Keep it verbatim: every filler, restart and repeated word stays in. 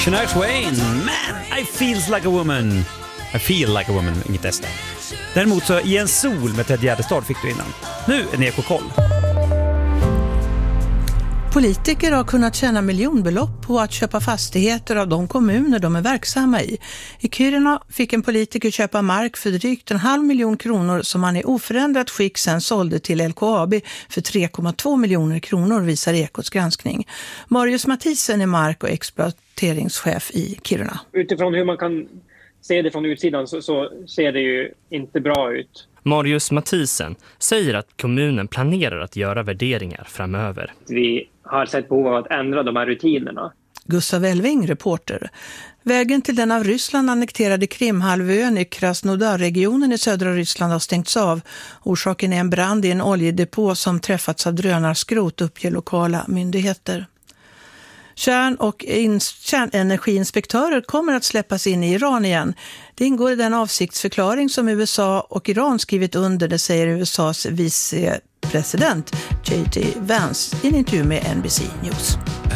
Shania Twain, man, I feels like a woman. I feel like a woman, inget S där. Däremot så I en sol med Ted Gärdestad fick du innan. Nu en ekokoll. Politiker har kunnat tjäna miljonbelopp på att köpa fastigheter av de kommuner de är verksamma i. I Kiruna fick en politiker köpa mark för drygt en halv miljon kronor som han i oförändrat skick sen sålde till L K A B för tre komma två miljoner kronor, visar Ekots granskning. Marius Mathisen är mark- och exploateringschef i Kiruna. Utifrån hur man kan se det från utsidan så, så ser det ju inte bra ut. Marius Mathisen säger att kommunen planerar att göra värderingar framöver. Vi har sett behov av att ändra de här rutinerna. Gustav Elving, reporter. Vägen till den av Ryssland annekterade Krimhalvön i Krasnodar-regionen i södra Ryssland har stängts av. Orsaken är en brand i en oljedepå som träffats av drönarskrot, uppger lokala myndigheter. Kärn- och in- kärnenergiinspektörer kommer att släppas in i Iran igen. Det ingår i den avsiktsförklaring som U S A och Iran skrivit under, det säger U S A:s vicepresident J D Vance i en intervju med N B C News.